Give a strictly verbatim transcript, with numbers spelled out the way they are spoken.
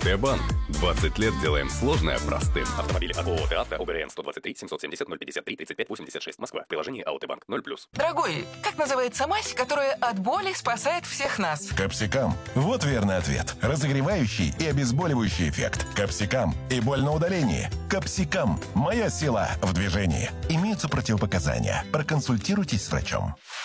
АТ-банк. двадцать лет делаем сложное простым. Автомобили от ООО «Авто», ОГРН сто двадцать три семьсот семьдесят ноль пятьдесят три тридцать пять восемьдесят шесть, Москва. В приложении АОТ-банк ноль плюс. Дорогой, как называется мазь, которая от боли спасает всех нас? Капсикам. Вот верный ответ. Разогревающий и обезболивающий эффект. Капсикам. И боль на удалении. Капсикам. Моя сила в движении. Имеются противопоказания. Проконсультируйтесь с врачом.